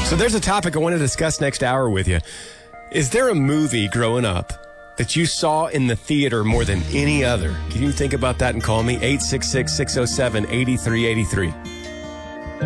So there's a topic I want to discuss next hour with you. Is there a movie growing up that you saw in the theater more than any other? Can you think about that and call me? 866-607-8383.